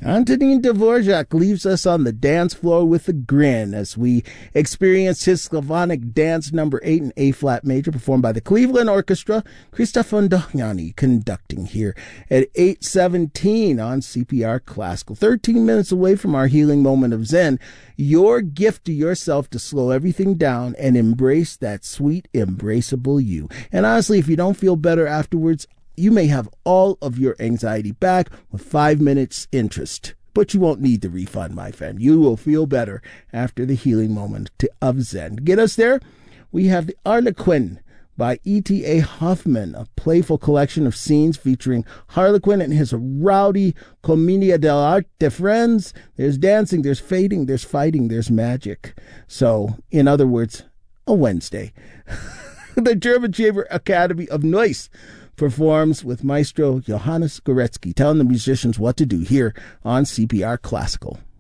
Antonin Dvorak leaves us on the dance floor with a grin as we experience his Slavonic Dance No. 8 in A-flat major, performed by the Cleveland Orchestra. Christoph Ondohjani conducting here at 8:17 on CPR Classical. 13 minutes away from our healing moment of Zen. Your gift to yourself to slow everything down and embrace that sweet, embraceable you. And honestly, if you don't feel better afterwards, you may have all of your anxiety back with 5 minutes interest, but you won't need the refund, my friend. You will feel better after the healing moment of Zen. To get us there, we have the Harlequin by E.T.A. Hoffman, a playful collection of scenes featuring Harlequin and his rowdy commedia dell'arte friends. There's dancing, there's fading, there's fighting, there's magic. So, in other words, a Wednesday. The German Chamber Academy of Noise performs with Maestro Johannes Goretzky, telling the musicians what to do here on CPR Classical.